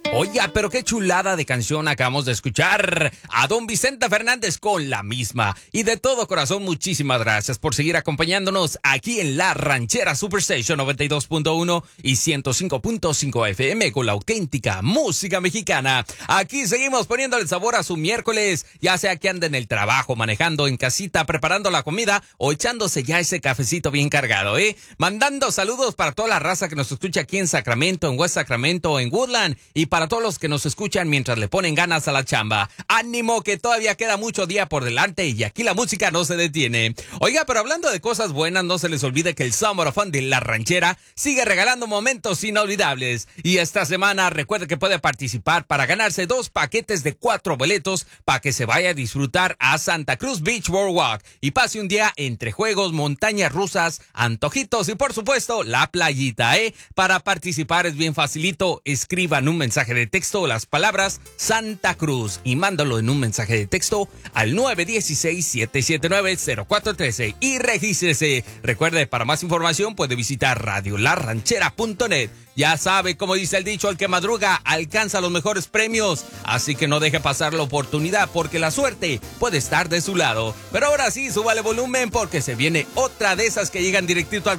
Oiga, pero qué chulada de canción acabamos de escuchar a don Vicente Fernández con La Misma. Y de todo corazón, muchísimas gracias por seguir acompañándonos aquí en La Ranchera Superstation 92.1 y 105.5 FM con la auténtica música mexicana. Aquí seguimos poniéndole sabor a su miércoles, ya sea que ande en el trabajo, manejando, en casita, preparando la comida o echándose ya ese cafecito bien cargado, Mandando saludos para toda la raza que nos escucha aquí en Sacramento, en West Sacramento, en Woodland, y para todos los que nos escuchan mientras le ponen ganas a la chamba. ¡Ánimo, que todavía queda mucho día por delante y aquí la música no se detiene! Oiga, pero hablando de cosas buenas, no se les olvide que el Summer of Fun de La Ranchera sigue regalando momentos inolvidables. Y esta semana recuerde que puede participar para ganarse 2 paquetes de 4 boletos para que se vaya a disfrutar a Santa Cruz Beach Boardwalk y pase un día entre juegos, montañas rusas, antojitos y por supuesto la playita, Para participar es bien facilito, escriban un mensaje de texto las palabras Santa Cruz y mándalo en un mensaje de texto al 916-779-0413 y regístrese. Recuerde, para más información puede visitar radiolarranchera.net. Ya sabe, como dice el dicho, el que madruga alcanza los mejores premios, así que no deje pasar la oportunidad porque la suerte puede estar de su lado. Pero ahora sí, súbale volumen porque se viene otra de esas que llegan directito al